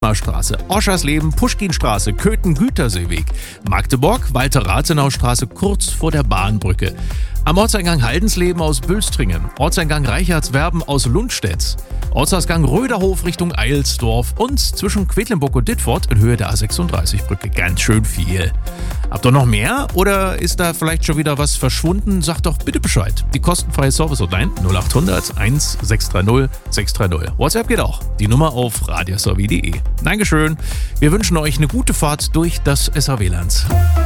Straße, Oschersleben, Puschkinstraße, Köthen-Gütersseeweg, Magdeburg, Walter-Rathenau-Straße kurz vor der Bahnbrücke. Am Ortseingang Haldensleben aus Bülstringen, Ortseingang Reichardswerben aus Lundstedt, Ortsausgang Röderhof Richtung Eilsdorf und zwischen Quedlinburg und Dittfurt in Höhe der A36-Brücke. Ganz schön viel. Habt ihr noch mehr oder ist da vielleicht schon wieder was verschwunden? Sagt doch bitte Bescheid. Die kostenfreie Service-Hotline 0800 1630 630. WhatsApp geht auch. Die Nummer auf radiosavi.de. Dankeschön. Wir wünschen euch eine gute Fahrt durch das SAW-Land.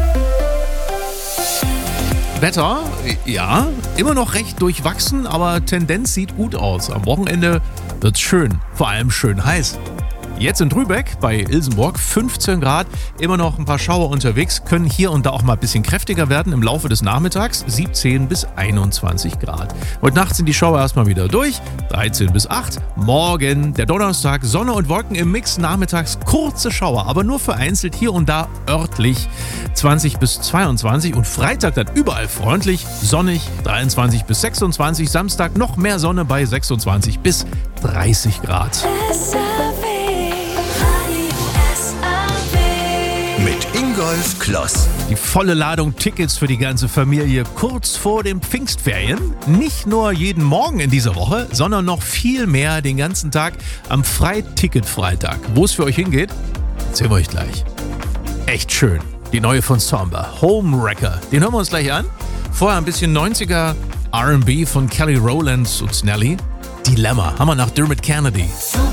Wetter, ja, immer noch recht durchwachsen, aber Tendenz sieht gut aus. Am Wochenende wird's schön, vor allem schön heiß. Jetzt in Trübeck bei Ilsenburg 15 Grad, immer noch ein paar Schauer unterwegs, können hier und da auch mal ein bisschen kräftiger werden im Laufe des Nachmittags, 17 bis 21 Grad. Heute Nacht sind die Schauer erstmal wieder durch, 13 bis 8. Morgen, der Donnerstag, Sonne und Wolken im Mix, nachmittags kurze Schauer, aber nur vereinzelt hier und da örtlich, 20 bis 22 und Freitag dann überall freundlich, sonnig, 23 bis 26, Samstag noch mehr Sonne bei 26 bis 30 Grad. Mit Ingolf Kloss. Die volle Ladung Tickets für die ganze Familie kurz vor den Pfingstferien. Nicht nur jeden Morgen in dieser Woche, sondern noch viel mehr den ganzen Tag am Freiticket-Freitag. Wo es für euch hingeht, erzählen wir euch gleich. Echt schön. Die neue von Somber, Homewrecker. Den hören wir uns gleich an. Vorher ein bisschen 90er R&B von Kelly Rowland und Nelly. Dilemma haben wir nach Dermot Kennedy.